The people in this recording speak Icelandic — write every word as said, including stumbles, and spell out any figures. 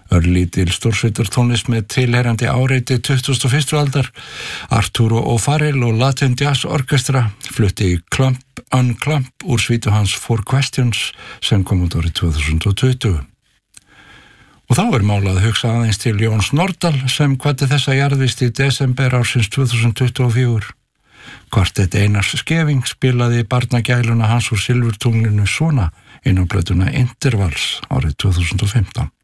Örlítil stórsveitartónlist með tilheyrandi áreiti tuttugasta og fyrstu aldar. Arturo O'Farrill og Latin Jazz Orchestra flutti í Clump Unclump úr svítu hans Four Questions sem kom út árið tvö þúsund og tuttugu. Og þá er málað að hugsa aðeins til Jóns Nordal sem kvaddi þessa jarðvist í desember ársins tvö þúsund tuttugu og fjögur. Kvartett Einars Skeving spilaði barnagæluna hans úr silfurtunglinu Svona inn á plötuna Intervals árið tvö þúsund og fimmtán.